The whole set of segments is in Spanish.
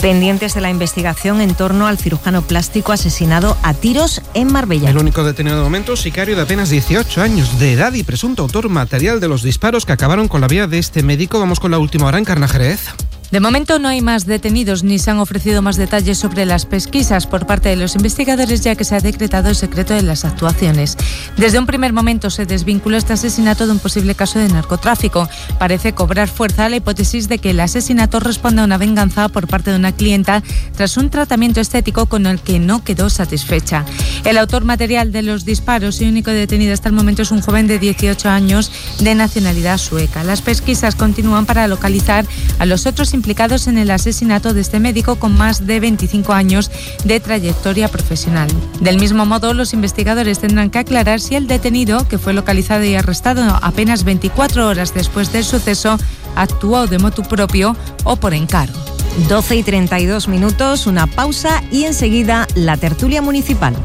pendientes de la investigación en torno al cirujano plástico asesinado a tiros en Marbella. El único detenido de momento, sicario de apenas 18 años de edad y presunto autor material de los disparos que acabaron con la vida de este médico. Vamos con la última hora en Encarna Jerez. De momento no hay más detenidos ni se han ofrecido más detalles sobre las pesquisas por parte de los investigadores, ya que se ha decretado el secreto de las actuaciones. Desde un primer momento se desvinculó este asesinato de un posible caso de narcotráfico. Parece cobrar fuerza la hipótesis de que el asesinato responde a una venganza por parte de una clienta tras un tratamiento estético con el que no quedó satisfecha. El autor material de los disparos y único detenido hasta el momento es un joven de 18 años de nacionalidad sueca. Las pesquisas continúan para localizar a los otros implicados en el asesinato de este médico con más de 25 años de trayectoria profesional. Del mismo modo, los investigadores tendrán que aclarar si el detenido, que fue localizado y arrestado apenas 24 horas después del suceso, actuó de motu propio o por encargo. 12:32, una pausa y enseguida la tertulia municipal.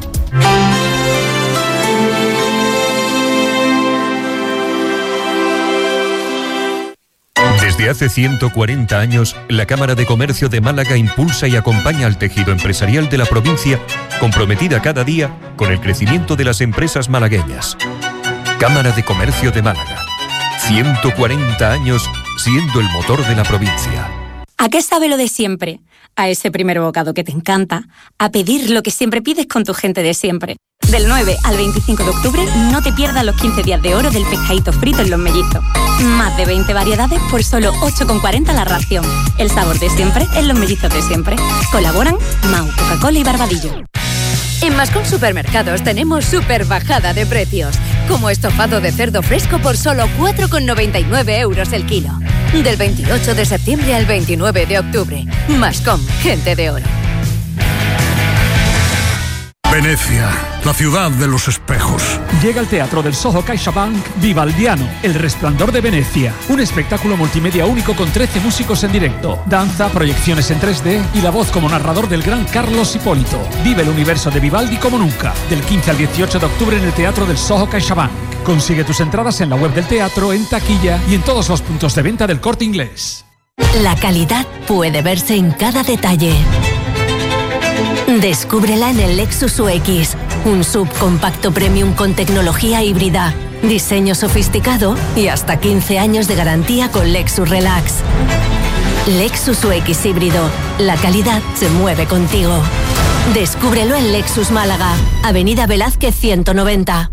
Desde hace 140 años, la Cámara de Comercio de Málaga impulsa y acompaña al tejido empresarial de la provincia, comprometida cada día con el crecimiento de las empresas malagueñas. Cámara de Comercio de Málaga. 140 años siendo el motor de la provincia. ¿A qué sabe lo de siempre? A ese primer bocado que te encanta, a pedir lo que siempre pides con tu gente de siempre. Del 9 al 25 de octubre no te pierdas los 15 días de oro del pescadito frito en Los Mellizos. Más de 20 variedades por solo 8,40 la ración. El sabor de siempre en Los Mellizos de siempre. Colaboran Mau, Coca-Cola y Barbadillo. En Mascom Supermercados tenemos súper bajada de precios, como estofado de cerdo fresco por solo 4,99 euros el kilo. Del 28 de septiembre al 29 de octubre. Mascom, gente de oro. Venecia, la ciudad de los espejos. Llega al Teatro del Soho CaixaBank Vivaldiano, El Resplandor de Venecia. Un espectáculo multimedia único con 13 músicos en directo, danza, proyecciones en 3D y la voz como narrador del gran Carlos Hipólito. Vive el universo de Vivaldi como nunca. Del 15 al 18 de octubre en el Teatro del Soho CaixaBank. Consigue tus entradas en la web del teatro, en taquilla y en todos los puntos de venta del Corte Inglés. La calidad puede verse en cada detalle. Descúbrela en el Lexus UX, un subcompacto premium con tecnología híbrida, diseño sofisticado y hasta 15 años de garantía con Lexus Relax. Lexus UX híbrido, la calidad se mueve contigo. Descúbrelo en Lexus Málaga, Avenida Velázquez 190.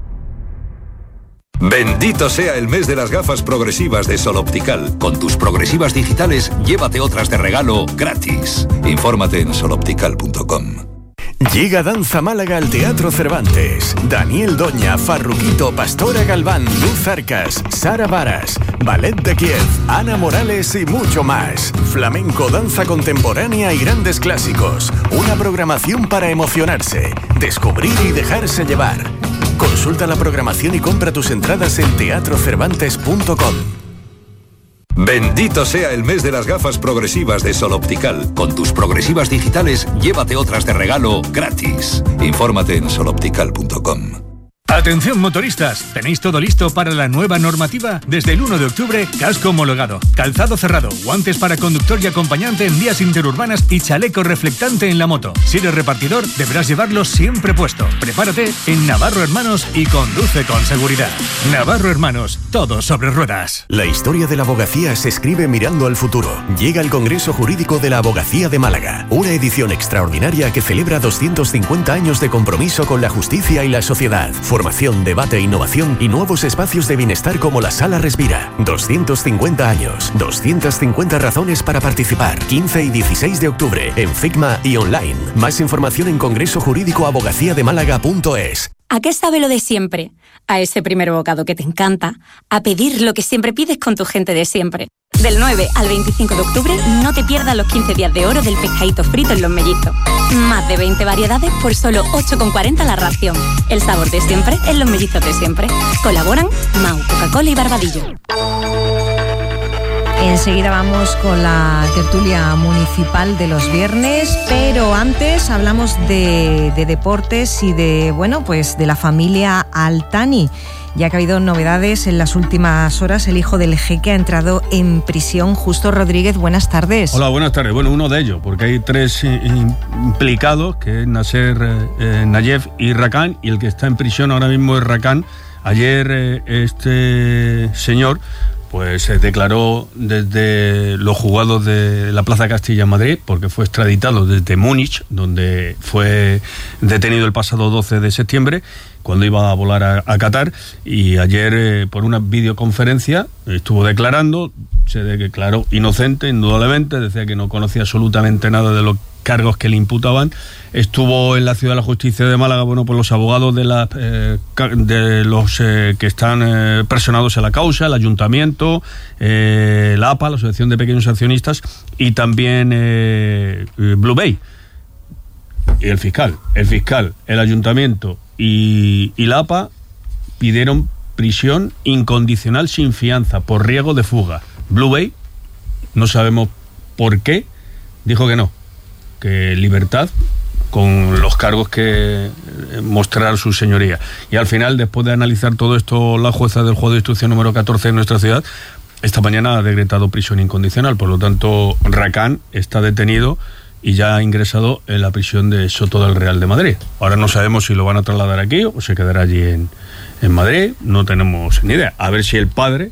Bendito sea el mes de las gafas progresivas de Sol Optical. Con tus progresivas digitales, llévate otras de regalo gratis. Infórmate en soloptical.com. Llega Danza Málaga al Teatro Cervantes. Daniel Doña, Farruquito, Pastora Galván, Luz Arcas, Sara Varas, Ballet de Kiev, Ana Morales y mucho más. Flamenco, danza contemporánea y grandes clásicos. Una programación para emocionarse, descubrir y dejarse llevar. Consulta la programación y compra tus entradas en teatrocervantes.com. Bendito sea el mes de las gafas progresivas de Sol Optical. Con tus progresivas digitales, llévate otras de regalo gratis. Infórmate en soloptical.com. Atención motoristas, ¿tenéis todo listo para la nueva normativa? Desde el 1 de octubre, casco homologado, calzado cerrado, guantes para conductor y acompañante en vías interurbanas y chaleco reflectante en la moto. Si eres repartidor, deberás llevarlo siempre puesto. Prepárate en Navarro Hermanos y conduce con seguridad. Navarro Hermanos, todo sobre ruedas. La historia de la abogacía se escribe mirando al futuro. Llega el Congreso Jurídico de la Abogacía de Málaga, una edición extraordinaria que celebra 250 años de compromiso con la justicia y la sociedad. Formación, debate, innovación y nuevos espacios de bienestar como la Sala Respira. 250 años, 250 razones para participar. 15 y 16 de octubre en Figma y online. Más información en congresojurídicoabogacíademálaga.es. ¿A qué sabe lo de siempre? A ese primer bocado que te encanta, a pedir lo que siempre pides con tu gente de siempre. Del 9 al 25 de octubre no te pierdas los 15 días de oro del pescadito frito en Los Mellizos. Más de 20 variedades por solo 8,40 la ración. El sabor de siempre en Los Mellizos de siempre. Colaboran Mau, Coca-Cola y Barbadillo. Enseguida vamos con la tertulia municipal de los viernes, pero antes hablamos de deportes y de la familia Altani, ya que ha habido novedades en las últimas horas. El hijo del jeque ha entrado en prisión. Justo Rodríguez, buenas tardes. Hola, buenas tardes. Bueno, uno de ellos, porque hay 3 implicados, que es Nasser, Nayef y Rakan, y el que está en prisión ahora mismo es Rakan. Ayer este señor pues se declaró desde los juzgados de la Plaza Castilla en Madrid, porque fue extraditado desde Múnich, donde fue detenido el pasado 12 de septiembre, cuando iba a volar a Qatar, y ayer por una videoconferencia estuvo declarando. Se declaró inocente, indudablemente, decía que no conocía absolutamente nada de los cargos que le imputaban. Estuvo en la Ciudad de la Justicia de Málaga, pues los abogados de los que están personados en la causa, el Ayuntamiento, la APA, la Asociación de Pequeños Accionistas, y también Blue Bay, y el fiscal, el Ayuntamiento y la APA pidieron prisión incondicional sin fianza por riesgo de fuga. Blue Bay, no sabemos por qué, dijo que no, que libertad con los cargos que mostrar su señoría. Y al final, después de analizar todo esto, la jueza del juez de instrucción número 14 de nuestra ciudad esta mañana ha decretado prisión incondicional. Por lo tanto, Rakan está detenido y ya ha ingresado en la prisión de Soto del Real de Madrid. Ahora no sabemos si lo van a trasladar aquí o se quedará allí en Madrid. No tenemos ni idea. A ver si el padre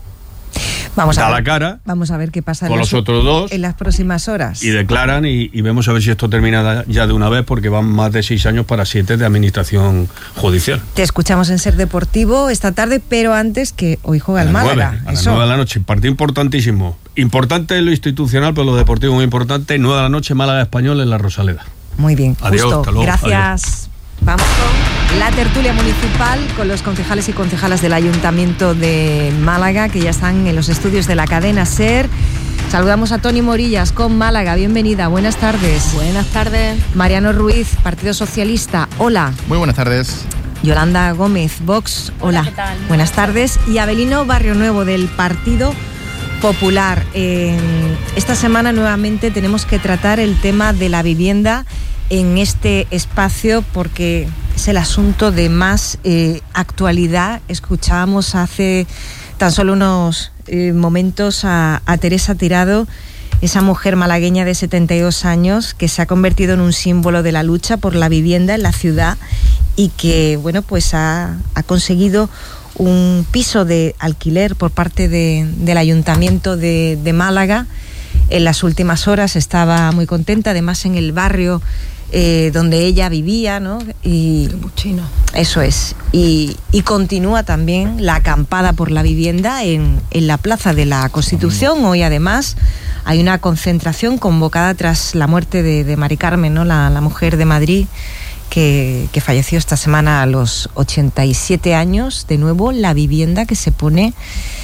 da la cara. Vamos a ver qué pasa con los otros dos en las próximas horas. Y declaran y vemos a ver si esto termina ya de una vez, porque van más de 6 años para 7 de administración judicial. Te escuchamos en Ser Deportivo esta tarde, pero antes, que hoy juega el Málaga. A las 9 de la noche, partido importantísimo. Importante en lo institucional, pero lo deportivo muy importante. 9 de la noche, Málaga Español en la Rosaleda. Muy bien, adiós, justo. hasta luego. Gracias. Adiós. Vamos con la tertulia municipal con los concejales y concejalas del Ayuntamiento de Málaga, que ya están en los estudios de la cadena SER. Saludamos a Toni Morillas con Málaga. Bienvenida, buenas tardes. Buenas tardes. Mariano Ruiz, Partido Socialista. Hola. Muy buenas tardes. Yolanda Gómez, Vox. Hola. ¿Qué tal? Buenas tardes. Y Abelino Barrio Nuevo, del Partido Popular. Esta semana nuevamente tenemos que tratar el tema de la vivienda en este espacio, porque es el asunto de más actualidad. Escuchábamos hace tan solo unos momentos a Teresa Tirado, esa mujer malagueña de 72 años que se ha convertido en un símbolo de la lucha por la vivienda en la ciudad y que ha conseguido un piso de alquiler por parte del Ayuntamiento de Málaga. En las últimas horas estaba muy contenta, además en el barrio donde ella vivía, ¿no? Y eso es. Y continúa también la acampada por la vivienda en la Plaza de la Constitución. Hoy además hay una concentración convocada tras la muerte de Mari Carmen, ¿no? La mujer de Madrid que falleció esta semana a los 87 años. De nuevo, la vivienda que se pone,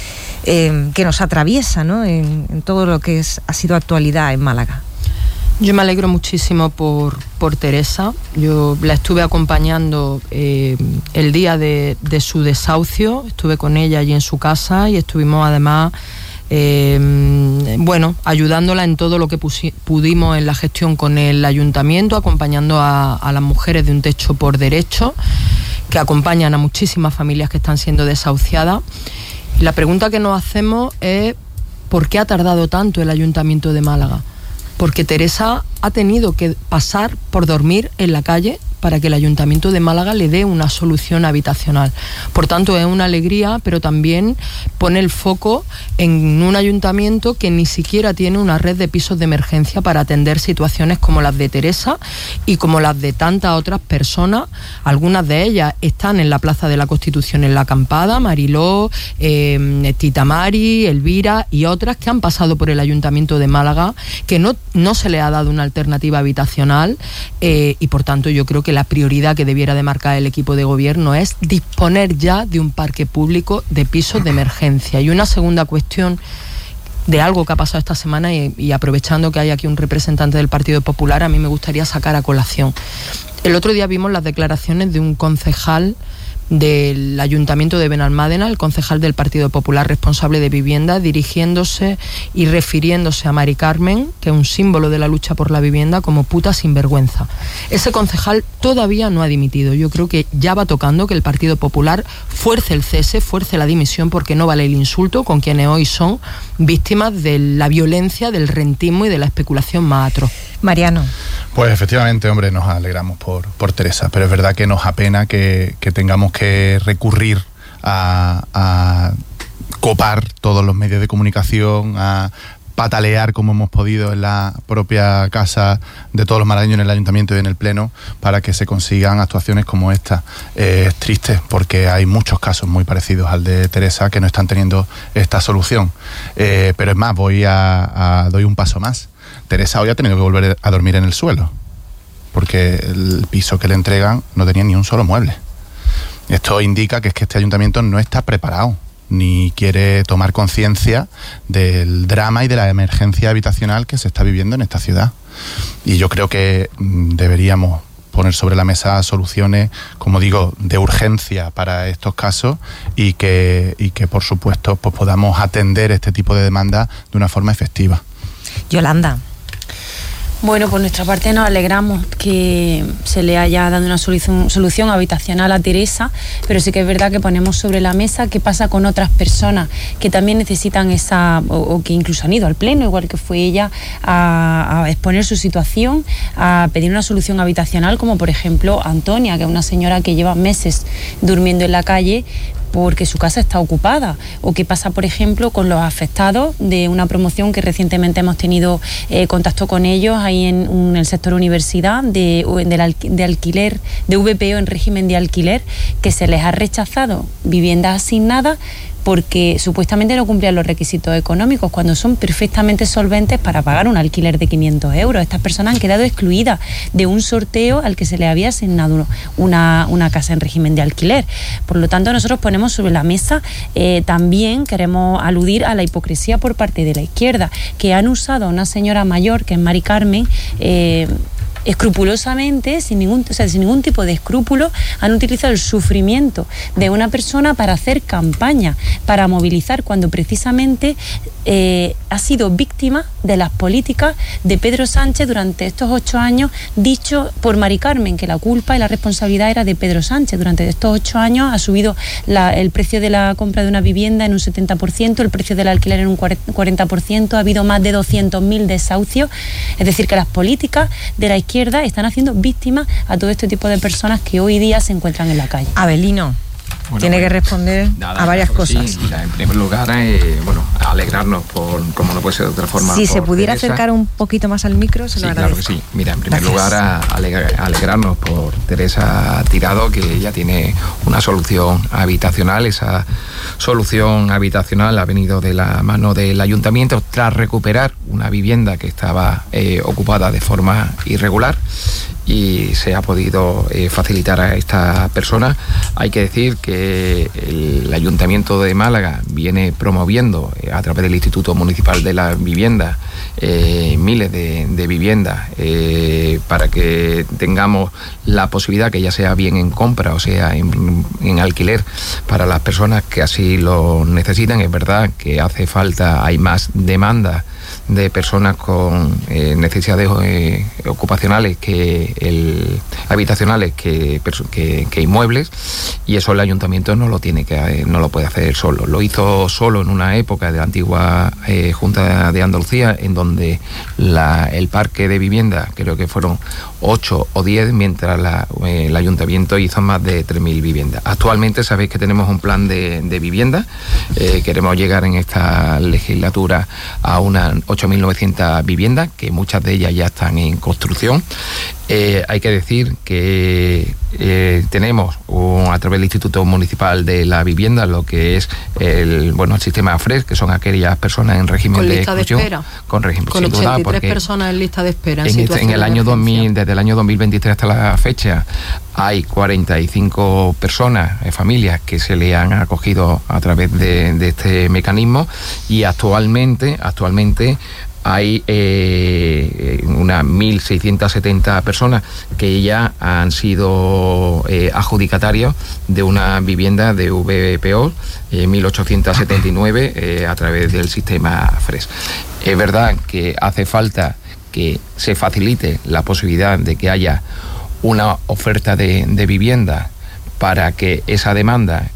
que nos atraviesa, ¿no? en todo lo que ha sido actualidad en Málaga. Yo me alegro muchísimo por Teresa. Yo la estuve acompañando el día de su desahucio. Estuve con ella allí en su casa y estuvimos además ayudándola en todo lo que pudimos en la gestión con el Ayuntamiento, acompañando a las mujeres de Un Techo por Derecho, que acompañan a muchísimas familias que están siendo desahuciadas. Y la pregunta que nos hacemos es ¿por qué ha tardado tanto el Ayuntamiento de Málaga? Porque Teresa ha tenido que pasar por dormir en la calle para que el Ayuntamiento de Málaga le dé una solución habitacional. Por tanto, es una alegría, pero también pone el foco en un ayuntamiento que ni siquiera tiene una red de pisos de emergencia para atender situaciones como las de Teresa y como las de tantas otras personas. Algunas de ellas están en la Plaza de la Constitución en la acampada, Mariló, Tita Mari, Elvira y otras que han pasado por el Ayuntamiento de Málaga, que no se le ha dado una alternativa habitacional y por tanto yo creo que la prioridad que debiera de marcar el equipo de gobierno es disponer ya de un parque público de pisos de emergencia. Y una segunda cuestión de algo que ha pasado esta semana y aprovechando que hay aquí un representante del Partido Popular, a mí me gustaría sacar a colación. El otro día vimos las declaraciones de un concejal del Ayuntamiento de Benalmádena, el concejal del Partido Popular responsable de vivienda, dirigiéndose y refiriéndose a Mari Carmen, que es un símbolo de la lucha por la vivienda, como puta sinvergüenza. Ese concejal todavía no ha dimitido. Yo creo que ya va tocando que el Partido Popular fuerce el cese, fuerce la dimisión, porque no vale el insulto con quienes hoy son víctimas de la violencia, del rentismo y de la especulación más atroz. Mariano. Pues efectivamente, hombre, nos alegramos por Teresa, pero es verdad que nos apena que tengamos que recurrir a copar todos los medios de comunicación, a patalear como hemos podido en la propia casa de todos los malagueños, en el ayuntamiento y en el pleno, para que se consigan actuaciones como esta. Es triste porque hay muchos casos muy parecidos al de Teresa que no están teniendo esta solución, pero es más, doy un paso más. Teresa hoy ha tenido que volver a dormir en el suelo porque el piso que le entregan no tenía ni un solo mueble. Esto indica que es que este ayuntamiento no está preparado ni quiere tomar conciencia del drama y de la emergencia habitacional que se está viviendo en esta ciudad. Y yo creo que deberíamos poner sobre la mesa soluciones, como digo, de urgencia para estos casos y que por supuesto pues podamos atender este tipo de demandas de una forma efectiva. Yolanda. Bueno, por nuestra parte nos alegramos que se le haya dado una solución habitacional a Teresa, pero sí que es verdad que ponemos sobre la mesa qué pasa con otras personas que también necesitan o que incluso han ido al pleno, igual que fue ella, a exponer su situación, a pedir una solución habitacional, como por ejemplo Antonia, que es una señora que lleva meses durmiendo en la calle porque su casa está ocupada. O qué pasa, por ejemplo, con los afectados de una promoción que recientemente hemos tenido contacto con ellos ahí en el sector universidad de alquiler, de VPO en régimen de alquiler, que se les ha rechazado viviendas asignadas porque supuestamente no cumplían los requisitos económicos, cuando son perfectamente solventes para pagar un alquiler de 500 euros. Estas personas han quedado excluidas de un sorteo al que se les había asignado una casa en régimen de alquiler. Por lo tanto, nosotros ponemos sobre la mesa, también queremos aludir a la hipocresía por parte de la izquierda, que han usado a una señora mayor, que es Mari Carmen, escrupulosamente, sin ningún tipo de escrúpulo, han utilizado el sufrimiento de una persona para hacer campaña, para movilizar, cuando precisamente ha sido víctima de las políticas de Pedro Sánchez durante estos 8 años, dicho por Mari Carmen, que la culpa y la responsabilidad era de Pedro Sánchez. Durante estos 8 años ha subido el precio de la compra de una vivienda en un 70%, el precio del alquiler en un 40%, ha habido más de 200.000 desahucios. Es decir, que las políticas de la izquierda están haciendo víctimas a todo este tipo de personas que hoy día se encuentran en la calle. Abelino. Bueno, tiene que responder a varias cosas. Sí, mira, en primer lugar, alegrarnos por, como no puede ser de otra forma. Si se pudiera Teresa acercar un poquito más al micro, se lo agradezco. Claro que sí. Mira, en primer lugar, alegrarnos por Teresa Tirado, que ya tiene una solución habitacional. Esa solución habitacional ha venido de la mano del ayuntamiento tras recuperar una vivienda que estaba ocupada de forma irregular, y se ha podido facilitar a esta persona. Hay que decir que el Ayuntamiento de Málaga viene promoviendo a través del Instituto Municipal de la Vivienda miles de viviendas para que tengamos la posibilidad, que ya sea bien en compra o sea en alquiler, para las personas que así lo necesitan. Es verdad que hace falta, hay más demanda de personas con necesidades ocupacionales habitacionales que inmuebles, y eso el ayuntamiento no lo puede hacer solo. Lo hizo solo en una época de la antigua Junta de Andalucía, en donde el parque de vivienda creo que fueron 8 o 10, mientras el ayuntamiento hizo más de 3.000 viviendas. Actualmente sabéis que tenemos un plan de vivienda. Queremos llegar en esta legislatura a unas 8.900 viviendas, que muchas de ellas ya están en construcción. Hay que decir que tenemos a través del Instituto Municipal de la Vivienda lo que es el sistema AFRES, que son aquellas personas en régimen de exclusión, con régimen, con 83 personas en lista de espera. En el año 2000, desde el año 2023 hasta la fecha, hay 45 personas, familias, que se le han acogido a través de este mecanismo, y actualmente hay unas 1.670 personas que ya han sido adjudicatarios de una vivienda de VPO 1.879 a través del sistema FRES. Es verdad que hace falta que se facilite la posibilidad de que haya una oferta de vivienda para que esa demanda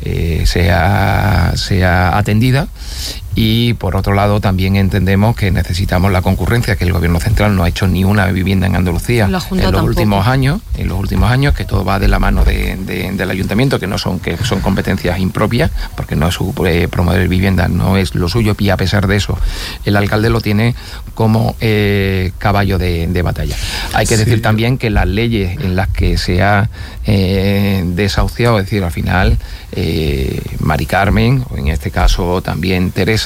sea atendida. Y por otro lado también entendemos que necesitamos la concurrencia, que el gobierno central no ha hecho ni una vivienda en Andalucía en los últimos años, que todo va de la mano del ayuntamiento, que son competencias impropias, porque no es su promover vivienda, no es lo suyo, y a pesar de eso el alcalde lo tiene como caballo de batalla. Hay que decir también que las leyes en las que se ha desahuciado, es decir, al final Mari Carmen, o en este caso también Teresa,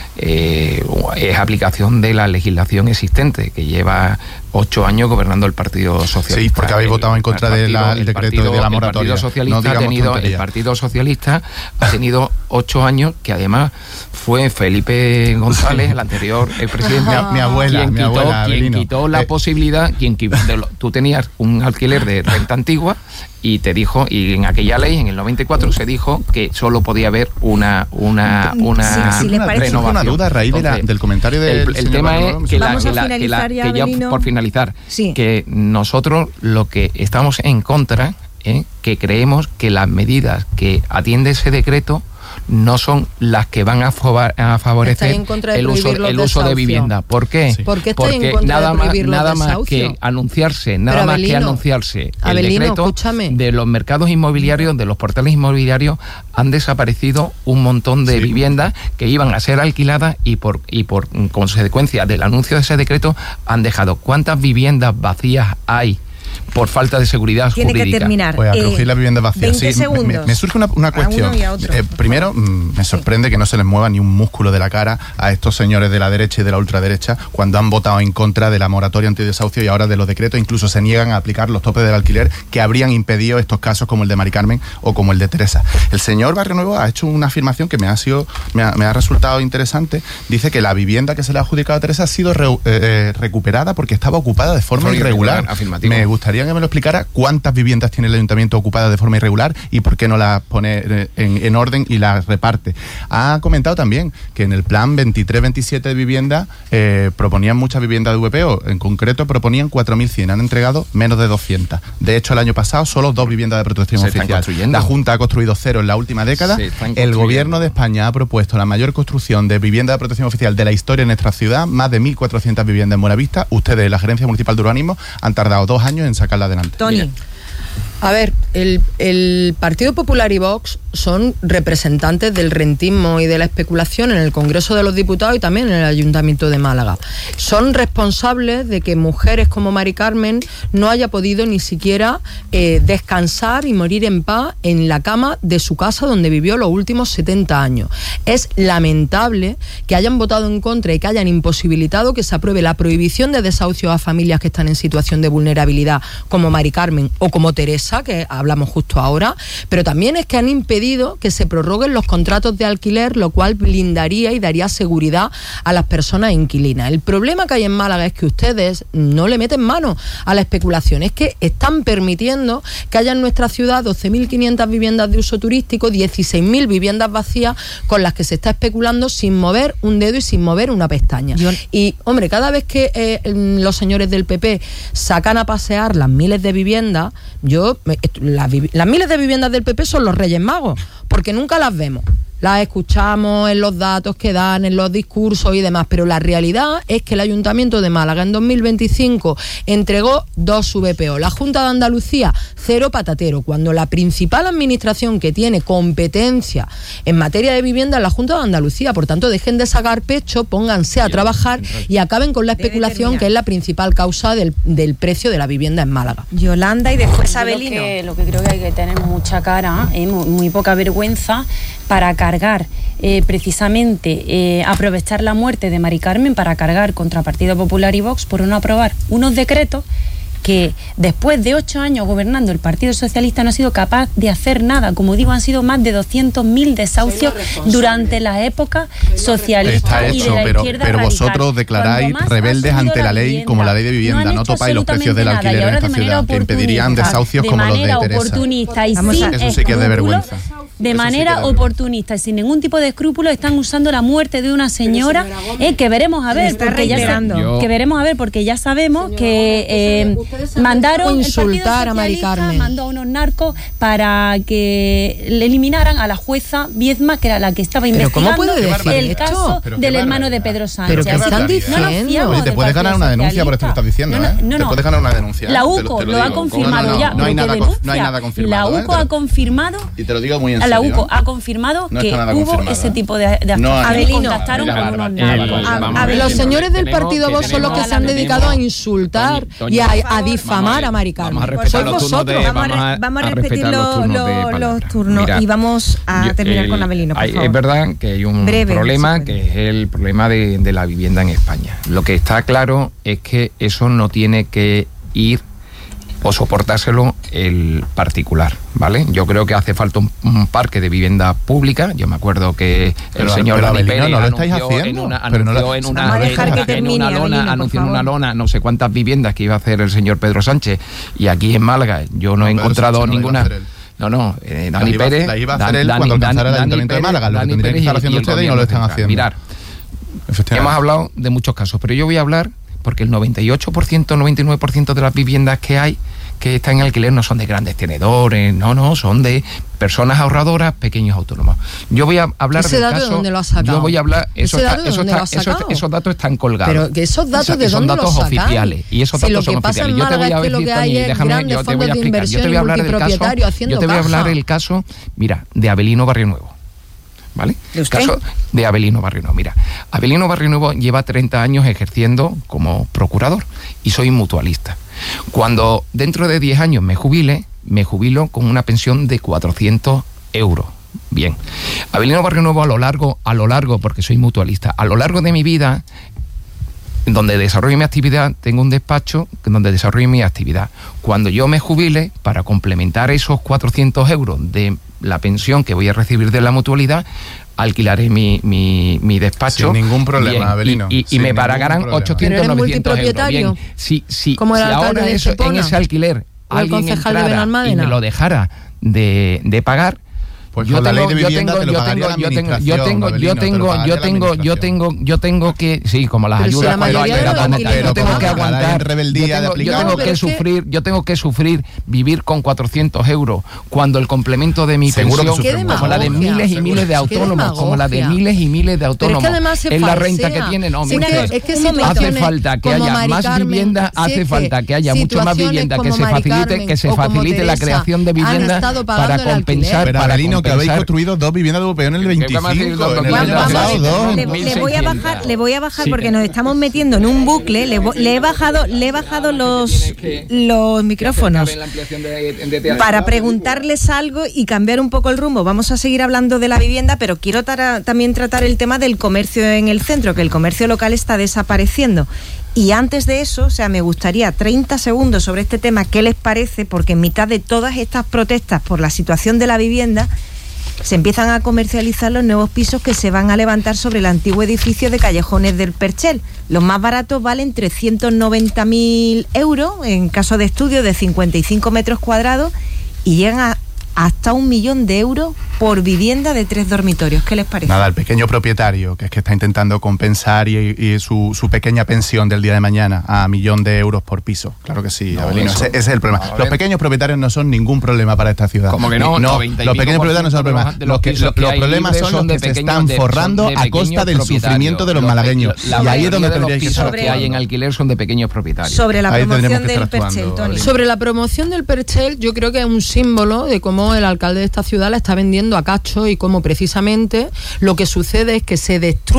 es aplicación de la legislación existente que lleva 8 años gobernando el Partido Socialista. Sí, porque habéis votado en contra del decreto de la moratoria. El Partido Socialista ha tenido 8 años, que además fue Felipe González, el anterior presidente, mi abuela, quien quitó la posibilidad, tú tenías un alquiler de renta antigua y te dijo, y en aquella ley, en el 94, se dijo que solo podía haber una renovación. Una duda a raíz del comentario del el tema es que por finalizar, que nosotros lo que estamos en contra, que creemos que las medidas que atiende ese decreto no son las que van a favorecer el uso de vivienda. ¿Por qué? Sí. Porque nada más que anunciarse el decreto de los mercados inmobiliarios, de los portales inmobiliarios, han desaparecido un montón de viviendas que iban a ser alquiladas y por consecuencia del anuncio de ese decreto han dejado. ¿Cuántas viviendas vacías hay por falta de seguridad jurídica? Tiene que terminar. Pues a crujir la vivienda vacía. 20 segundos. Me surge una cuestión. Primero, me sorprende que no se les mueva ni un músculo de la cara a estos señores de la derecha y de la ultraderecha cuando han votado en contra de la moratoria antidesahucio y ahora de los decretos. Incluso se niegan a aplicar los topes del alquiler que habrían impedido estos casos como el de Mari Carmen o como el de Teresa. El señor Barrio Nuevo ha hecho una afirmación que me ha resultado interesante. Dice que la vivienda que se le ha adjudicado a Teresa ha sido recuperada porque estaba ocupada de forma irregular. Me gustaría que me lo explicara cuántas viviendas tiene el ayuntamiento ocupadas de forma irregular y por qué no las pone en orden y las reparte. Ha comentado también que en el plan 23-27 de vivienda proponían muchas viviendas de VPO, en concreto proponían 4.100, han entregado menos de 200. De hecho, el año pasado solo 2 viviendas de protección oficial. La Junta ha construido 0 en la última década. El gobierno de España ha propuesto la mayor construcción de vivienda de protección oficial de la historia en nuestra ciudad, más de 1.400 viviendas en Buenavista. Ustedes, la Gerencia Municipal de Urbanismo, han tardado 2 años en sacarla adelante. Tony. A ver, el Partido Popular y Vox son representantes del rentismo y de la especulación en el Congreso de los Diputados y también en el Ayuntamiento de Málaga. Son responsables de que mujeres como Mari Carmen no haya podido ni siquiera descansar y morir en paz en la cama de su casa donde vivió los últimos 70 años. Es lamentable que hayan votado en contra y que hayan imposibilitado que se apruebe la prohibición de desahucio a familias que están en situación de vulnerabilidad, como Mari Carmen o como Teresa, que hablamos justo ahora, pero también es que han impedido que se prorroguen los contratos de alquiler, lo cual blindaría y daría seguridad a las personas inquilinas. El problema que hay en Málaga es que ustedes no le meten mano a la especulación, es que están permitiendo que haya en nuestra ciudad 12.500 viviendas de uso turístico, 16.000 viviendas vacías con las que se está especulando sin mover un dedo y sin mover una pestaña. Y, hombre, cada vez que los señores del PP sacan a pasear las miles de viviendas, las miles de viviendas del PP son los Reyes Magos, porque nunca las vemos. Las escuchamos en los datos que dan, en los discursos y demás, pero la realidad es que el Ayuntamiento de Málaga en 2025 entregó 2 VPO. La Junta de Andalucía, 0 patatero, cuando la principal administración que tiene competencia en materia de vivienda es la Junta de Andalucía. Por tanto, dejen de sacar pecho, pónganse a trabajar y acaben con la especulación, que es la principal causa del precio de la vivienda en Málaga. Yolanda y después Abelino. Lo que creo que hay que tener mucha cara, muy poca vergüenza para cargar precisamente aprovechar la muerte de Mari Carmen para cargar contra Partido Popular y Vox por no aprobar unos decretos que después de 8 años gobernando el Partido Socialista no ha sido capaz de hacer nada. Como digo, han sido más de 200.000 desahucios durante la época socialista y de la izquierda pero radical. Vosotros declaráis rebeldes ante la ley, como la ley de vivienda. No topáis los precios del alquiler en esta ciudad, que impedirían desahucios como los de Teresa. Oportunista y eso sí que es de vergüenza. De manera oportunista y sin ningún tipo de escrúpulos están usando la muerte de una señora, que veremos a ver, porque ya sabemos que mandaron insultar a Mari Carmen, mandó a unos narcos para que le eliminaran a la jueza Viezma, que era la que estaba investigando el caso del hermano de Pedro Sánchez. ¿Pero qué están diciendo? Oye, te puedes ganar una denuncia por esto que estás diciendo, Te puedes ganar una denuncia. La UCO lo ha confirmado ya. No hay nada confirmado. La UCO ha confirmado. Y te lo digo muy en la UCO ha confirmado que hubo ese tipo de actuaciones. Contactaron con unos narcos. Los señores del partido Vox son los que se han dedicado a insultar y a difamar a Mari Carmen. Sois vosotros. Vamos a repetir los turnos y vamos a terminar con Abelino, por favor. Es verdad que hay un problema, que es el problema de la vivienda en España. Lo que está claro es que eso no tiene que ir o soportárselo el particular, ¿vale? Yo creo que hace falta un parque de vivienda pública. Yo me acuerdo que el señor Dani Pérez anunció en una lona no sé cuántas viviendas que iba a hacer el señor Pedro Sánchez, y aquí en Málaga yo no he encontrado ninguna. Dani Pérez la iba a hacer él cuando alcanzara el Ayuntamiento de Málaga. Lo que tendrían que estar haciendo ustedes y no lo están haciendo. Mirar, hemos hablado de muchos casos, pero yo voy a hablar porque el 98%, 99% de las viviendas que hay que están en alquiler no son de grandes tenedores, son de personas ahorradoras, pequeños autónomos. Yo voy a hablar del caso. ¿Ese dato de dónde lo has sacado? Yo voy a hablar. Esos datos están colgados. Pero que esos datos de dónde los sacáis. Oficiales. Y esos datos son oficiales. Yo te voy a decir, Toñi, yo te voy a explicar. Yo te voy a hablar del caso. Yo te voy a hablar del caso, mira, de Avelino Barrio Nuevo. ¿Vale? El caso de Avelino Barrio Nuevo. Mira, Avelino Barrio Nuevo lleva 30 años ejerciendo como procurador y soy mutualista. Cuando dentro de 10 años me jubilo con una pensión de 400 euros. Bien. Avelino Barrio Nuevo a lo largo, porque soy mutualista, a lo largo de mi vida, donde desarrollo mi actividad, tengo un despacho donde desarrollo mi actividad. Cuando yo me jubile, para complementar esos 400 euros de la pensión que voy a recibir de la mutualidad, alquilaré mi despacho. Sin ningún problema, Avelino. Y me pagarán 800, 900 euros. Bien. Si ahora eso, en ese alquiler alguien entrara y me lo dejara de pagar, pues yo tengo que, sí, como las ayudas, yo tengo que aguantar, yo tengo que sufrir vivir con 400 euros cuando el complemento de mi pensión, como la de miles y miles de autónomos, es la renta que tienen. Hace falta que haya más vivienda, hace falta que haya mucho más vivienda, que se facilite la creación de vivienda para compensar. Que habéis construido 2 viviendas de UPO en el 25. Le voy a bajar porque nos estamos metiendo en un bucle. Le he bajado los micrófonos para preguntarles algo y cambiar un poco el rumbo. Vamos a seguir hablando de la vivienda, pero quiero también tratar el tema del comercio en el centro, que el comercio local está desapareciendo. Y antes de eso, me gustaría 30 segundos sobre este tema. ¿Qué les parece? Porque en mitad de todas estas protestas por la situación de la vivienda, se empiezan a comercializar los nuevos pisos que se van a levantar sobre el antiguo edificio de Callejones del Perchel. Los más baratos valen 390.000 euros, en caso de estudio de 55 metros cuadrados, y llegan hasta 1 millón de euros por vivienda de 3 dormitorios. ¿Qué les parece? Nada, el pequeño propietario, que es que está intentando compensar y su pequeña pensión del día de mañana a 1 millón de euros por piso. Claro que sí, Avelino, ese es el problema. Los pequeños propietarios no son ningún problema para esta ciudad. ¿Cómo que no? Los pequeños propietarios no son el problema. Los problemas son los que se están forrando a costa del sufrimiento de los malagueños. Y ahí es donde tendría que estar. Los que hay en alquiler son de pequeños propietarios. Sobre la promoción del Perchel, Tony. Sobre la promoción del Perchel, yo creo que es un símbolo de cómo el alcalde de esta ciudad la está vendiendo cayendo a cacho y cómo precisamente lo que sucede es que se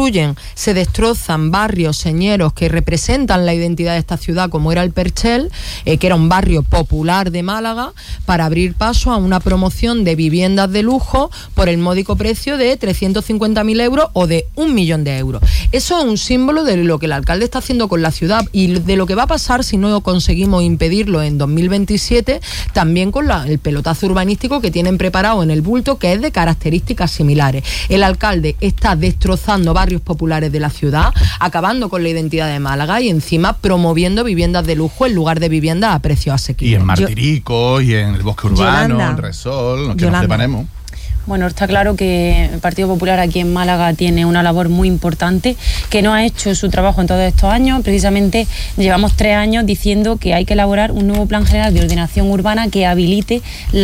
destrozan barrios señeros que representan la identidad de esta ciudad, como era el Perchel, que era un barrio popular de Málaga, para abrir paso a una promoción de viviendas de lujo por el módico precio de 350.000 euros o de 1 millón de euros. Eso es un símbolo de lo que el alcalde está haciendo con la ciudad y de lo que va a pasar si no conseguimos impedirlo en 2027, también con el pelotazo urbanístico que tienen preparado en el bulto, que es de características similares. El alcalde está destrozando barrios populares de la ciudad, acabando con la identidad de Málaga y encima promoviendo viviendas de lujo en lugar de viviendas a precios asequibles. Y en Martirico, y en el Bosque Urbano, en Resol, que nos separemos. Bueno, está claro que el Partido Popular aquí en Málaga tiene una labor muy importante, que no ha hecho su trabajo en todos estos años. Precisamente llevamos 3 años diciendo que hay que elaborar un nuevo plan general de ordenación urbana que habilite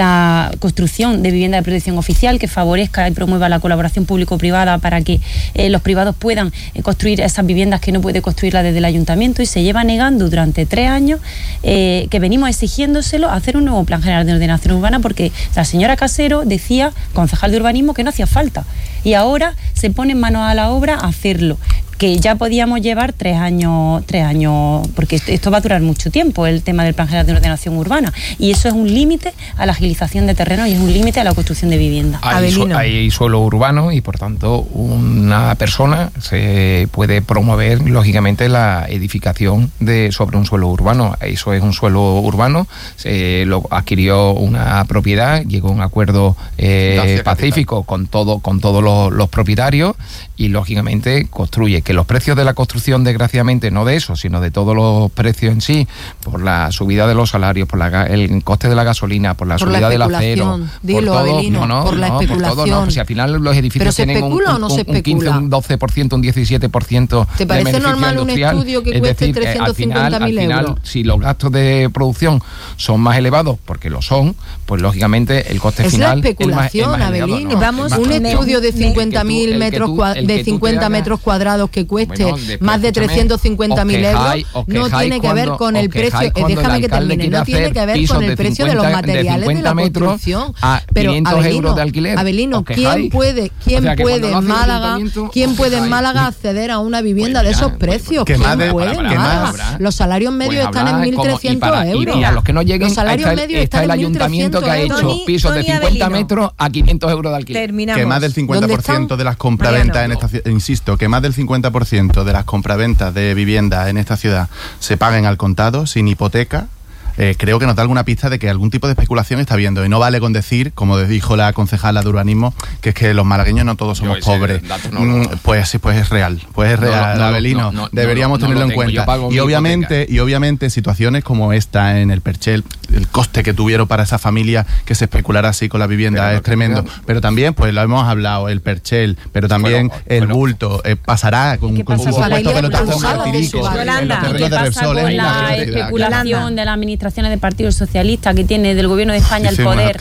la construcción de vivienda de protección oficial, que favorezca y promueva la colaboración público-privada para que los privados puedan construir esas viviendas que no puede construirlas desde el ayuntamiento, y se lleva negando durante 3 años que venimos exigiéndoselo a hacer un nuevo plan general de ordenación urbana, porque la señora Casero decía, concejal de urbanismo, que no hacía falta, y ahora se pone manos a la obra a hacerlo, que ya podíamos llevar 3 años, porque esto va a durar mucho tiempo, el tema del plan general de ordenación urbana, y eso es un límite a la agilización de terreno y es un límite a la construcción de vivienda. Hay suelo urbano y por tanto una persona se puede promover lógicamente la edificación sobre un suelo urbano. Eso es un suelo urbano, se lo adquirió una propiedad, llegó a un acuerdo pacífico con todos los propietarios y lógicamente construye. Que los precios de la construcción, desgraciadamente, no de eso, sino de todos los precios en sí, por la subida de los salarios, por el coste de la gasolina, por la subida del acero, por todo, por la especulación. Pues si al final los edificios tienen un 15, un 12%, un 17%. ¿Te parece normal un estudio que cueste 350.000 euros? Si los gastos de producción son más elevados, porque lo son, pues lógicamente el coste final es la especulación, Avelino. Vamos, un estudio de 50.000 metros cuadrados que cueste más de 350.000 euros no tiene que ver con el precio, déjame que termine, no tiene que ver con el precio de los materiales de la construcción. Pero Avelino, ¿quién puede en Málaga acceder a una vivienda de esos precios? ¿Quién puede en Málaga? Los salarios medios están en 1.300 euros. Y a los que no lleguen, está el ayuntamiento que ha hecho pisos de 50 metros a 500 euros de alquiler. Terminamos. Que más del 50% de las compraventas en esta ciudad, insisto, que más del 50% de las compraventas de vivienda en esta ciudad se paguen al contado, sin hipoteca. Creo que nos da alguna pista de que algún tipo de especulación está habiendo, y no vale con decir, como dijo la concejala de urbanismo, que es que los malagueños no todos somos pobres. Pues sí, pues es real, Avelino, deberíamos tenerlo en cuenta. Y obviamente situaciones como esta en el Perchel, el coste que tuvieron para esa familia que se especulara así con la vivienda es tremendo, pero también, pues lo hemos hablado, el Perchel, pero también el bulto, pasará con un supuesto pelotazo en Martirico, en los terrenos de Repsol, en la especulación de la administración del Partido Socialista, que tiene del Gobierno de España el poder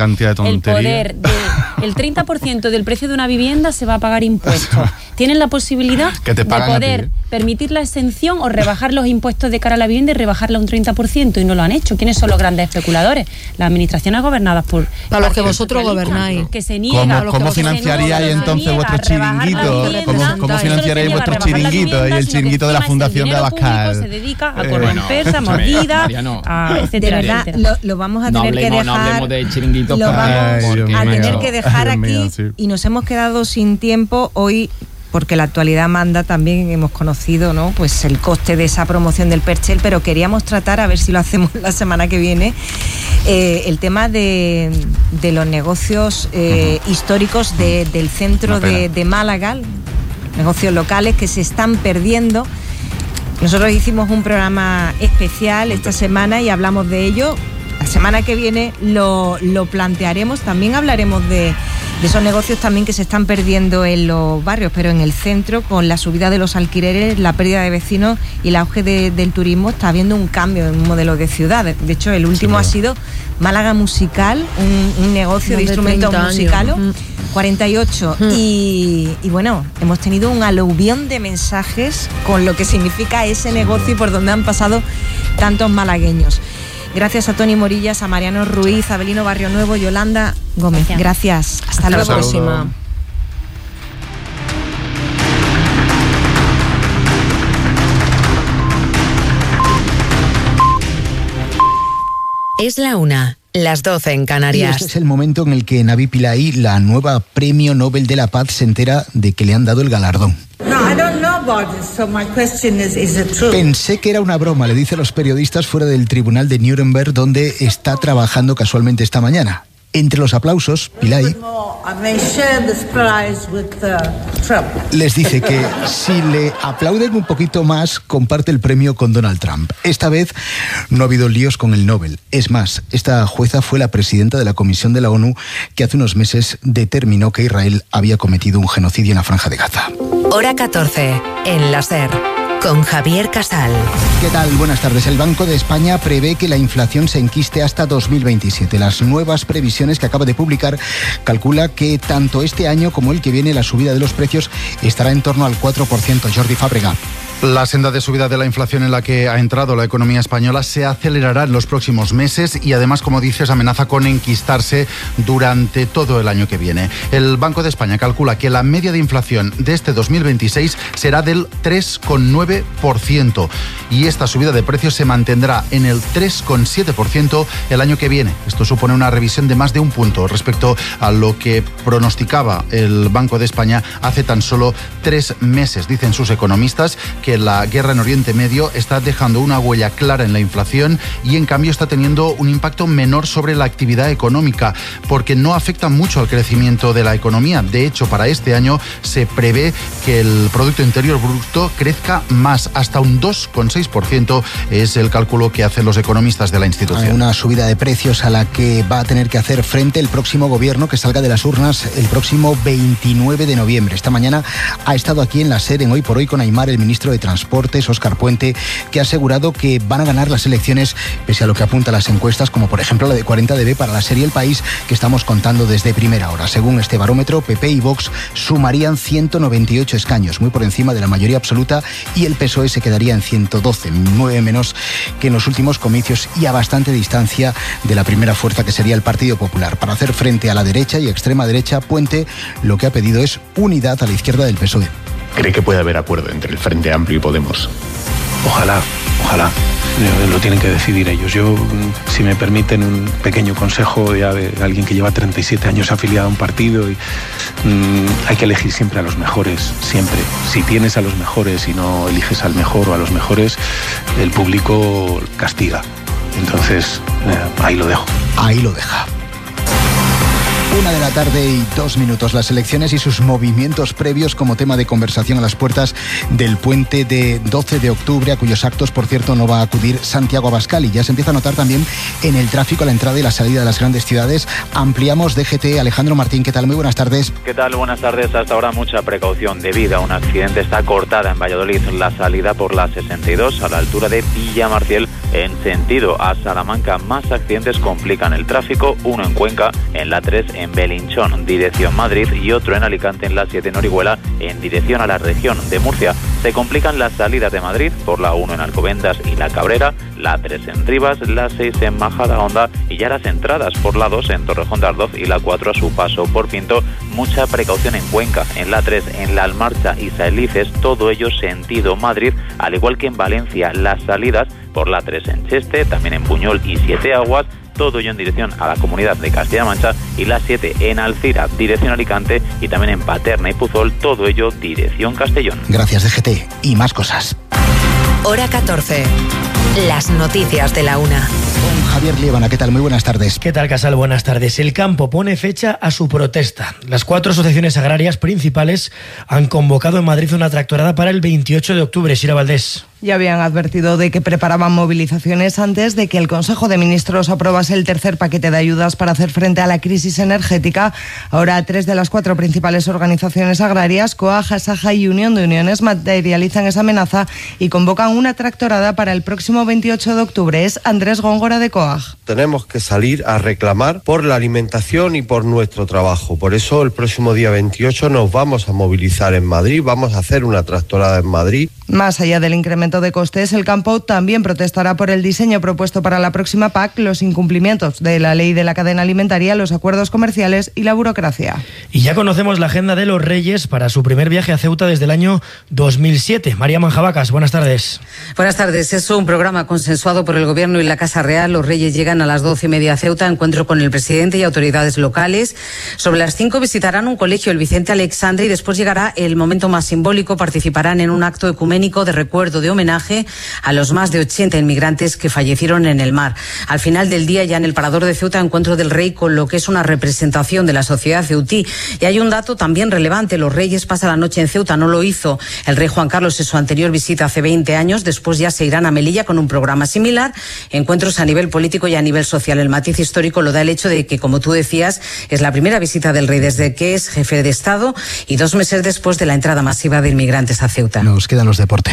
el 30% del precio de una vivienda se va a pagar impuestos. Tienen la posibilidad de poder permitir la exención o rebajar los impuestos de cara a la vivienda y rebajarla un 30%, y no lo han hecho. ¿Quiénes son los grandes especuladores? Las administraciones gobernadas por para los que vosotros gobernáis. Que se niegan. ¿Cómo financiaríais entonces vuestros chiringuitos? ¿Cómo financiaríais vuestros chiringuitos y el chiringuito de la Fundación de Abascal? Se dedica a corromperse, a mordida, etcétera, de verdad, etcétera. Lo vamos a tener que dejar. No hablemos de chiringuitos. Lo vamos a tener que dejar aquí, y nos hemos quedado sin tiempo hoy, porque la actualidad manda. También hemos conocido, ¿no?, pues el coste de esa promoción del Perchel, pero queríamos tratar, a ver si lo hacemos la semana que viene, el tema de los negocios históricos del centro de Málaga, negocios locales que se están perdiendo. Nosotros hicimos un programa especial esta semana y hablamos de ello. La semana que viene lo plantearemos. También hablaremos de esos negocios también que se están perdiendo en los barrios, pero en el centro, con la subida de los alquileres, la pérdida de vecinos y el auge del turismo, está habiendo un cambio en un modelo de ciudad. De hecho, el último ha sido Málaga Musical, un negocio de instrumentos musicales, 48. Y bueno, hemos tenido un aluvión de mensajes con lo que significa ese negocio y por donde han pasado tantos malagueños. Gracias a Tony Morillas, a Mariano Ruiz, a Abelino Barrio Nuevo, Yolanda Gómez. Gracias. Hasta luego. Hasta la próxima. Es la 1, las 12 en Canarias. Y este es el momento en el que Navi Pillay, la nueva Premio Nobel de la Paz, se entera de que le han dado el galardón. Pensé que era una broma, le dice a los periodistas fuera del tribunal de Nuremberg, donde está trabajando casualmente esta mañana. Entre los aplausos, Pillay les dice que si le aplauden un poquito más, comparte el premio con Donald Trump. Esta vez no ha habido líos con el Nobel. Es más, esta jueza fue la presidenta de la Comisión de la ONU que hace unos meses determinó que Israel había cometido un genocidio en la Franja de Gaza. Hora 14, en la SER, con Javier Casal. ¿Qué tal? Buenas tardes. El Banco de España prevé que la inflación se enquiste hasta 2027. Las nuevas previsiones que acaba de publicar calcula que tanto este año como el que viene la subida de los precios estará en torno al 4%. Jordi Fábrega. La senda de subida de la inflación en la que ha entrado la economía española se acelerará en los próximos meses y además, como dices, amenaza con enquistarse durante todo el año que viene. El Banco de España calcula que la media de inflación de este 2026 será del 3,9% y esta subida de precios se mantendrá en el 3,7% el año que viene. Esto supone una revisión de más de un punto respecto a lo que pronosticaba el Banco de España hace tan solo 3 meses. Dicen sus economistas que la guerra en Oriente Medio está dejando una huella clara en la inflación y en cambio está teniendo un impacto menor sobre la actividad económica porque no afecta mucho al crecimiento de la economía. De hecho, para este año se prevé que el Producto Interior Bruto crezca más, hasta un 2,6% es el cálculo que hacen los economistas de la institución. Una subida de precios a la que va a tener que hacer frente el próximo gobierno que salga de las urnas el próximo 29 de noviembre. Esta mañana ha estado aquí en la SER, en Hoy por Hoy, con Aymar, el ministro de Transportes, Óscar Puente, que ha asegurado que van a ganar las elecciones pese a lo que apuntan las encuestas, como por ejemplo la de 40DB para la serie El País, que estamos contando desde primera hora. Según este barómetro, PP y Vox sumarían 198 escaños, muy por encima de la mayoría absoluta, y el PSOE se quedaría en 112, 9 menos que en los últimos comicios y a bastante distancia de la primera fuerza, que sería el Partido Popular. Para hacer frente a la derecha y extrema derecha, Puente lo que ha pedido es unidad a la izquierda del PSOE. ¿Cree que puede haber acuerdo entre el Frente Amplio y Podemos? Ojalá. Lo tienen que decidir ellos. Yo, si me permiten un pequeño consejo ya de alguien que lleva 37 años afiliado a un partido, y hay que elegir siempre a los mejores, siempre. Si tienes a los mejores y no eliges al mejor o a los mejores, el público castiga. Entonces, ahí lo dejo. Ahí lo deja. 1:02 p.m. Las elecciones y sus movimientos previos como tema de conversación a las puertas del puente de 12 de octubre, a cuyos actos, por cierto, no va a acudir Santiago Abascal, y ya se empieza a notar también en el tráfico a la entrada y la salida de las grandes ciudades. Ampliamos DGT. Alejandro Martín, ¿qué tal? Muy buenas tardes. ¿Qué tal? Buenas tardes. Hasta ahora mucha precaución debido a un accidente. Está cortada en Valladolid la salida por la 62 a la altura de Villamarciel en sentido a Salamanca. Más accidentes complican el tráfico, uno en Cuenca, en la 3 en Belinchón, dirección Madrid, y otro en Alicante en la 7 en Orihuela, en dirección a la región de Murcia. Se complican las salidas de Madrid por la 1 en Alcobendas y la Cabrera, la 3 en Rivas, la 6 en Majadahonda y ya las entradas por la 2 en Torrejón de Ardoz y la 4 a su paso por Pinto. Mucha precaución en Cuenca, en la 3 en La Almarcha y Saelices, todo ello sentido Madrid, al igual que en Valencia las salidas por la 3 en Cheste, también en Buñol y Siete Aguas, todo ello en dirección a la Comunidad de Castilla-La Mancha, y la 7 en Alcira, dirección Alicante, y también en Paterna y Puzol, todo ello dirección Castellón. Gracias, DGT. Y más cosas. Hora 14. Las noticias de la 1. Con Javier Liébana, ¿qué tal? Muy buenas tardes. ¿Qué tal, Casal? Buenas tardes. El campo pone fecha a su protesta. Las 4 asociaciones agrarias principales han convocado en Madrid una tractorada para el 28 de octubre. Sira Valdés. Ya habían advertido de que preparaban movilizaciones antes de que el Consejo de Ministros aprobase el tercer paquete de ayudas para hacer frente a la crisis energética. Ahora 3 de las 4 principales organizaciones agrarias, COAG, ASAJA y Unión de Uniones, materializan esa amenaza y convocan una tractorada para el próximo 28 de octubre. Es Andrés Góngora de COAG. Tenemos que salir a reclamar por la alimentación y por nuestro trabajo. Por eso el próximo día 28 nos vamos a movilizar en Madrid, vamos a hacer una tractorada en Madrid. Más allá del incremento de costes, el campo también protestará por el diseño propuesto para la próxima PAC, los incumplimientos de la ley de la cadena alimentaria, los acuerdos comerciales y la burocracia. Y ya conocemos la agenda de los Reyes para su primer viaje a Ceuta desde el año 2007. María Manjabacas, buenas tardes. Buenas tardes. Es un programa consensuado por el Gobierno y la Casa Real. Los Reyes llegan a las 12:30 a Ceuta, encuentro con el presidente y autoridades locales. Sobre las 5 visitarán un colegio, el Vicente Alexandre, y después llegará el momento más simbólico. Participarán en un acto ecuménico de recuerdo, de homenaje a los más de 80 inmigrantes que fallecieron en el mar. Al final del día, ya en el Parador de Ceuta, encuentro del Rey con lo que es una representación de la sociedad ceutí. Y hay un dato también relevante: los Reyes pasan la noche en Ceuta. No lo hizo el rey Juan Carlos en su anterior visita hace 20 años. Después ya se irán a Melilla con un programa similar. Encuentros a nivel político y a nivel social. El matiz histórico lo da el hecho de que, como tú decías, es la primera visita del Rey desde que es jefe de Estado y 2 meses después de la entrada masiva de inmigrantes a Ceuta. Nos quedan los deportes.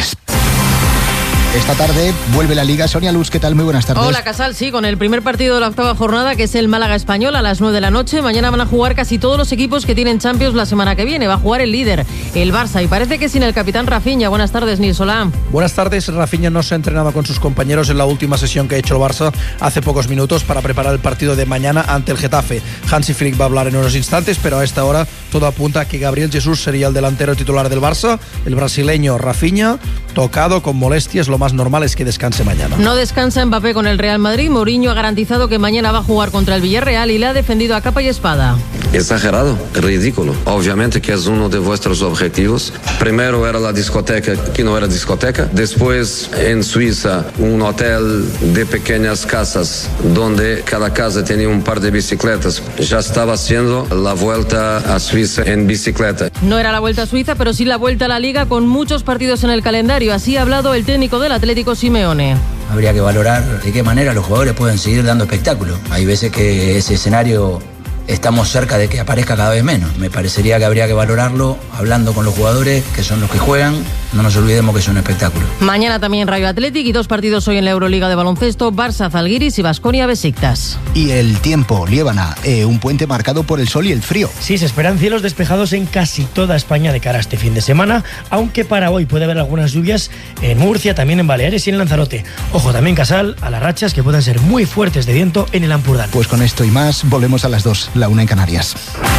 Esta tarde vuelve la Liga. Sonia Luz, ¿qué tal? Muy buenas tardes. Hola, Casal, sí, con el primer partido de la octava jornada, que es el Málaga Español, a las 9 de la noche. Mañana van a jugar casi todos los equipos que tienen Champions la semana que viene. Va a jugar el líder, el Barça, y parece que sin el capitán Rafinha. Buenas tardes, Nils Solá. Buenas tardes. Rafinha no se ha entrenado con sus compañeros en la última sesión que ha hecho el Barça hace pocos minutos para preparar el partido de mañana ante el Getafe. Hansi Flick va a hablar en unos instantes, pero a esta hora todo apunta a que Gabriel Jesús sería el delantero titular del Barça. El brasileño Rafinha, tocado con molestias, lo más normal es que descanse mañana. No descansa Mbappé con el Real Madrid. Mourinho ha garantizado que mañana va a jugar contra el Villarreal y le ha defendido a capa y espada. Exagerado, ridículo. Obviamente que es uno de vuestros objetivos. Primero era la discoteca, que no era discoteca. Después en Suiza un hotel de pequeñas casas donde cada casa tenía un par de bicicletas. Ya estaba haciendo la vuelta a Suiza en bicicleta. No era la vuelta a Suiza, pero sí la vuelta a la Liga, con muchos partidos en el calendario. Así ha hablado el técnico del Atlético, Simeone. Habría que valorar de qué manera los jugadores pueden seguir dando espectáculo. Hay veces que ese escenario estamos cerca de que aparezca cada vez menos. Me parecería que habría que valorarlo hablando con los jugadores, que son los que juegan. No nos olvidemos que es un espectáculo. Mañana también Rayo Athletic y 2 partidos hoy en la Euroliga de baloncesto: Barça Zalgiris y Baskonia Besiktas. Y el tiempo, Liébana, un puente marcado por el sol y el frío. Sí, se esperan cielos despejados en casi toda España de cara a este fin de semana, aunque para hoy puede haber algunas lluvias en Murcia, también en Baleares y en Lanzarote. Ojo también, Casal, a las rachas que pueden ser muy fuertes de viento en el Ampurdán. Pues con esto y más volvemos a las 2, la 1 en Canarias.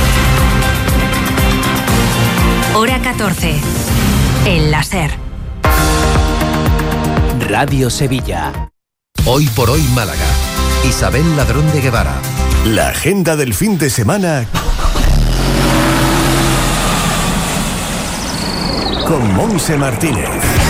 Hora 14. En la SER. Radio Sevilla. Hoy por hoy Málaga. Isabel Ladrón de Guevara. La agenda del fin de semana con Monse Martínez.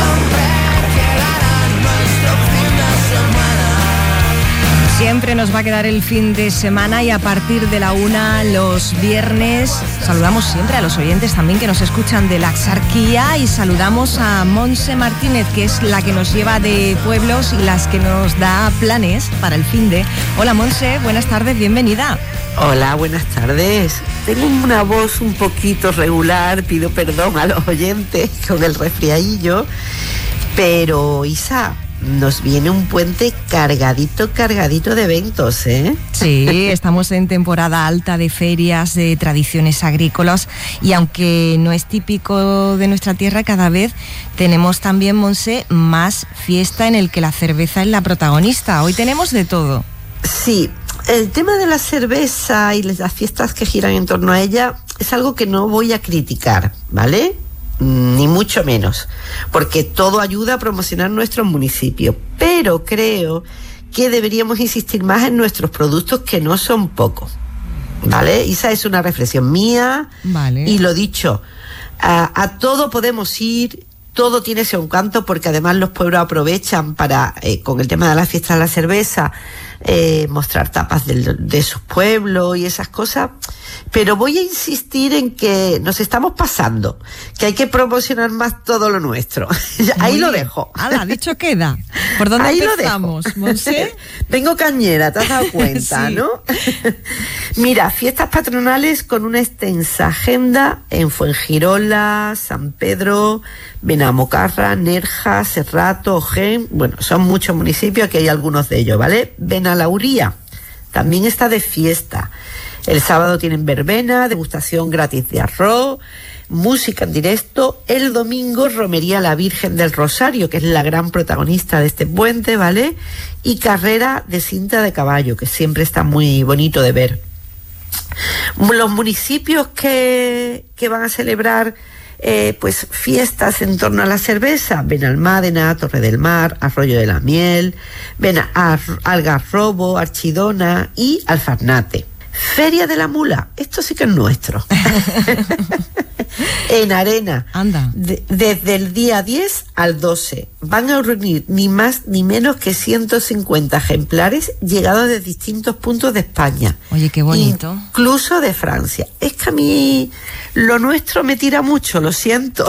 Siempre nos va a quedar el fin de semana y a partir de la 1 los viernes saludamos siempre a los oyentes también que nos escuchan de la Axarquía y saludamos a Monse Martínez, que es la que nos lleva de pueblos y las que nos da planes para el fin de. Hola Monse, buenas tardes, bienvenida. Hola, buenas tardes. Tengo una voz un poquito regular, pido perdón a los oyentes con el resfriadillo, pero Isa, nos viene un puente cargadito de eventos, ¿eh? Sí, estamos en temporada alta de ferias, de tradiciones agrícolas, y aunque no es típico de nuestra tierra, cada vez tenemos también, Monse, más fiesta en el que la cerveza es la protagonista. Hoy tenemos de todo. Sí, el tema de la cerveza y las fiestas que giran en torno a ella es algo que no voy a criticar, ¿vale? Ni mucho menos, porque todo ayuda a promocionar nuestro municipio, pero creo que deberíamos insistir más en nuestros productos, que no son pocos, ¿vale? Esa es una reflexión mía, vale. Y lo dicho, a todo podemos ir, todo tiene ese encanto, porque además los pueblos aprovechan para, con el tema de la fiesta de la cerveza, mostrar tapas de sus pueblos y esas cosas. Pero voy a insistir en que nos estamos pasando, que hay que promocionar más todo lo nuestro. Ahí lo dejo. Ala, dicho queda. ¿Por dónde ahí empezamos, Monse? Vengo cañera, te has dado cuenta, sí. ¿No? Mira, fiestas patronales con una extensa agenda en Fuengirola, San Pedro, Benamocarra, Nerja, Serrato, Ojén. Bueno, son muchos municipios, aquí hay algunos de ellos, ¿vale? Benalauría también está de fiesta. El sábado tienen verbena, degustación gratis de arroz, música en directo. El domingo, romería la Virgen del Rosario, que es la gran protagonista de este puente, ¿vale? Y carrera de cinta de caballo, que siempre está muy bonito de ver. Los municipios que van a celebrar pues fiestas en torno a la cerveza: Benalmádena, Torre del Mar, Arroyo de la Miel, Algarrobo, Archidona y Alfarnate. Feria de la Mula, esto sí que es nuestro. En Arena. Anda. Desde el día 10 al 12 van a reunir ni más ni menos que 150 ejemplares llegados de distintos puntos de España. Oye, qué bonito. Incluso de Francia. Es que a mí lo nuestro me tira mucho, lo siento.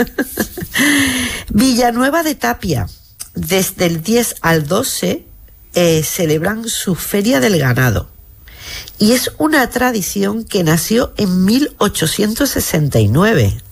Villanueva de Tapia, desde el 10 al 12 celebran su Feria del Ganado. Y es una tradición que nació en 1869.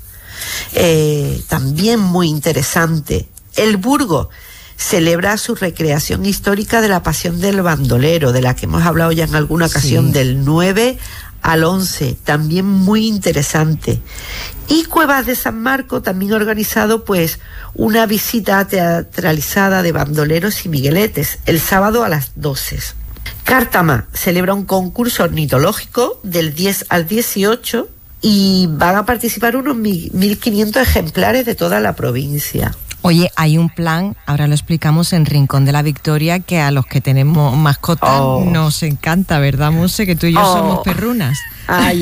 También muy interesante. El Burgo celebra su recreación histórica de la Pasión del Bandolero, de la que hemos hablado ya en alguna ocasión, sí. Del 9 al 11, también muy interesante. Y Cuevas de San Marco también ha organizado pues una visita teatralizada de bandoleros y migueletes el sábado a las 12. Cártama celebra un concurso ornitológico del 10 al 18 y van a participar unos 1.500 ejemplares de toda la provincia. Oye, hay un plan, ahora lo explicamos, en Rincón de la Victoria, que a los que tenemos mascotas nos encanta, ¿verdad, Monse? Que tú y yo somos perrunas. Ay.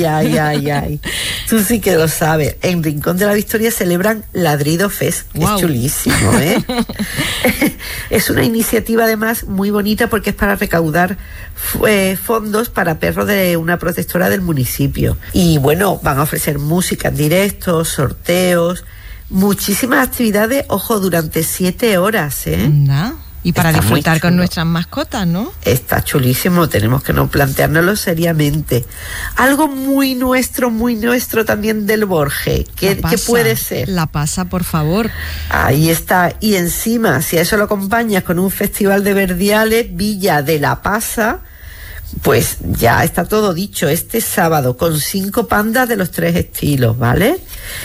Tú sí que lo sabes. En Rincón de la Victoria celebran Ladrido Fest. Wow. Es chulísimo, ¿eh? Es una iniciativa además muy bonita porque es para recaudar fondos para perros de una protectora del municipio. Y bueno, van a ofrecer música en directo, sorteos, muchísimas actividades, ojo, durante 7 horas, ¿eh? Y para está disfrutar con nuestras mascotas, ¿no? Está chulísimo, tenemos que no planteárnoslo seriamente. Algo muy nuestro también del Borge. ¿Qué puede ser? La pasa, por favor. Ahí está. Y encima, si a eso lo acompañas con un festival de verdiales, Villa de la Pasa, pues ya está todo dicho. Este sábado, con 5 pandas de los 3 estilos, ¿vale?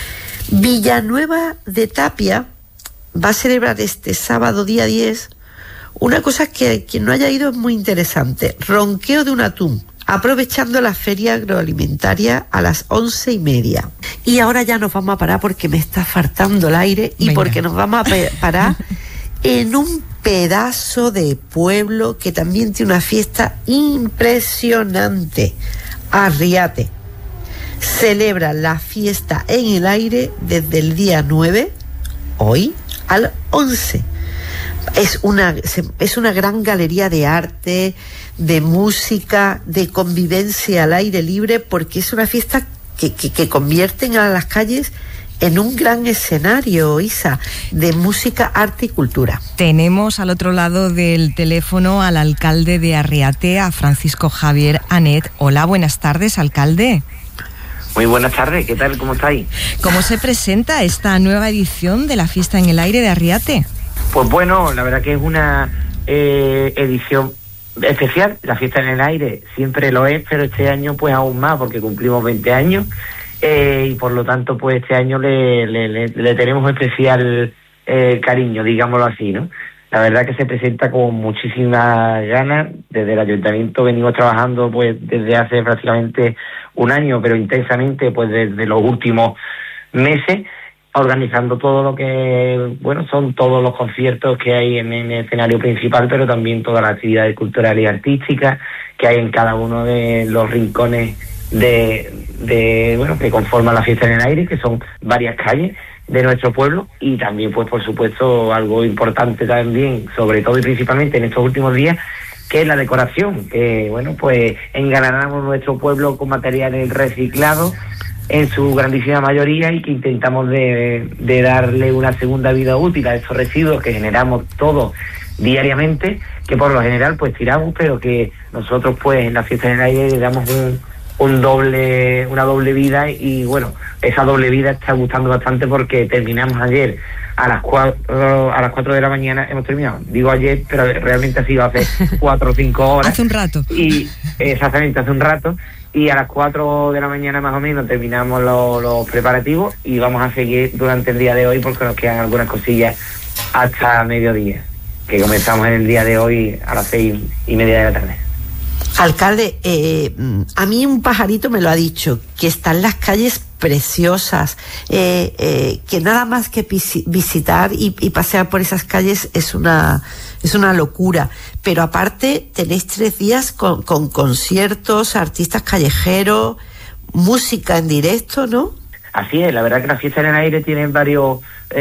Villanueva de Tapia va a celebrar este sábado día 10 una cosa que quien no haya ido es muy interesante: ronqueo de un atún, aprovechando la feria agroalimentaria a las 11:30. Y ahora ya nos vamos a parar porque me está faltando el aire y porque nos vamos a parar en un pedazo de pueblo que también tiene una fiesta impresionante. Arriate celebra la fiesta en el aire desde el día 9, hoy, al 11. Es una gran galería de arte, de música, de convivencia al aire libre, porque es una fiesta que convierten a las calles en un gran escenario, Isa, de música, arte y cultura. Tenemos al otro lado del teléfono al alcalde de Arriate, a Francisco Javier Anet. Hola, buenas tardes, alcalde. Muy buenas tardes, ¿qué tal? ¿Cómo estáis? ¿Cómo se presenta esta nueva edición de la Fiesta en el Aire de Arriate? Pues bueno, la verdad que es una edición especial. La Fiesta en el Aire siempre lo es, pero este año pues aún más, porque cumplimos 20 años y por lo tanto pues este año le tenemos especial cariño, digámoslo así, ¿no? La verdad que se presenta con muchísimas ganas. Desde el ayuntamiento venimos trabajando pues desde hace prácticamente un año, pero intensamente pues desde los últimos meses, organizando todo lo que, bueno, son todos los conciertos que hay en el escenario principal, pero también todas las actividades culturales y artísticas que hay en cada uno de los rincones que conforman la Fiesta en el Aire, que son varias calles de nuestro pueblo. Y también pues por supuesto algo importante también, sobre todo y principalmente en estos últimos días, que es la decoración, que bueno, pues engalanamos nuestro pueblo con materiales reciclados en su grandísima mayoría, y que intentamos de darle una segunda vida útil a esos residuos que generamos todos diariamente, que por lo general pues tiramos, pero que nosotros pues en la Fiesta en el Aire le damos una doble vida, y bueno, esa doble vida está gustando bastante porque terminamos ayer a las 4 de la mañana, hemos terminado, digo ayer, pero realmente ha sido hace 4 o 5 horas. Hace un rato. Y exactamente, hace un rato, y a las 4 de la mañana más o menos terminamos los preparativos y vamos a seguir durante el día de hoy porque nos quedan algunas cosillas hasta mediodía, que comenzamos en el día de hoy a las 6:30 de la tarde. Alcalde, a mí un pajarito me lo ha dicho, que están las calles preciosas, que nada más que visitar y pasear por esas calles es una locura, pero aparte tenéis 3 días con conciertos, artistas callejeros, música en directo, ¿no? Así es, la verdad que la fiesta en el aire tiene varias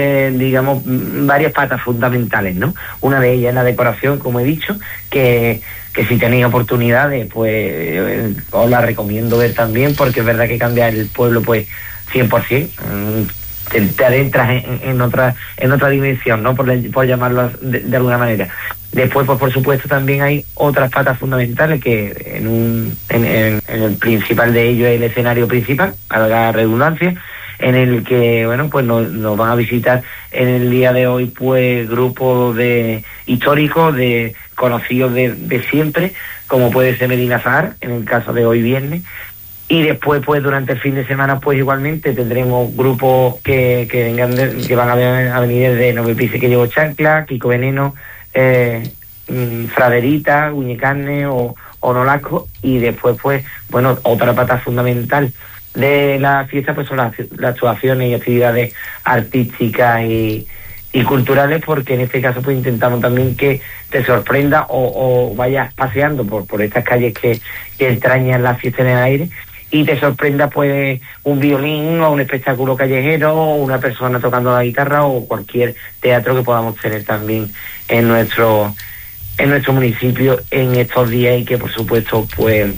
patas fundamentales, ¿no? Una de ellas es la decoración, como he dicho, que si tenéis oportunidades, pues os la recomiendo ver también, porque es verdad que cambia el pueblo, pues 100%. Te adentras en otra dimensión, ¿no? Por llamarlo de alguna manera. Después, pues por supuesto, también hay otras patas fundamentales que en el principal de ellos es el escenario principal, a la redundancia, en el que, bueno, pues nos van a visitar en el día de hoy, pues grupos históricos, de conocidos de siempre, como puede ser Medina Zahar, en el caso de hoy viernes. Y después, pues durante el fin de semana, pues igualmente tendremos grupos que van a venir desde Novepice, que llevo chancla, Kiko Veneno, Fraderita, Uñecarne o Nolasco. Y después, pues, bueno, otra pata fundamental de la fiesta, pues son las actuaciones y actividades artísticas y culturales, porque en este caso pues intentamos también que te sorprenda o vayas paseando por estas calles que entrañan la fiesta en el aire y te sorprenda pues un violín o un espectáculo callejero o una persona tocando la guitarra o cualquier teatro que podamos tener también en nuestro municipio en estos días, y que por supuesto pues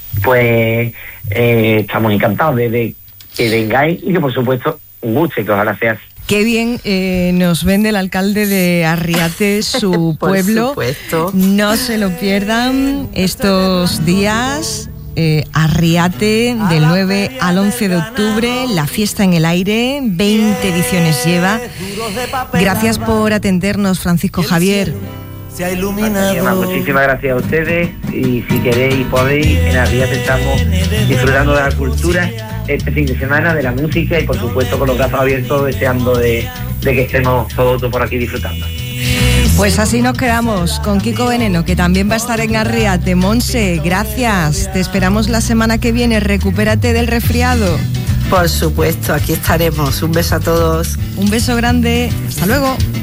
estamos encantados de que vengáis y que por supuesto un gusto, que ojalá sea así. Qué bien nos vende el alcalde de Arriate su pueblo. Supuesto. No se lo pierdan estos días. Arriate, del 9 al 11 de octubre, la fiesta en el aire, 20 ediciones lleva. Gracias por atendernos, Francisco Javier. Muchísimas gracias a ustedes, y si queréis y podéis, en Arriate estamos disfrutando de la cultura este fin de semana, de la música, y por supuesto con los brazos abiertos, deseando de que estemos todos por aquí disfrutando. Pues así nos quedamos con Kiko Veneno, que también va a estar en Arriate. Monse, gracias, te esperamos la semana que viene, recupérate del resfriado. Por supuesto, aquí estaremos. Un beso a todos. Un beso grande, hasta luego.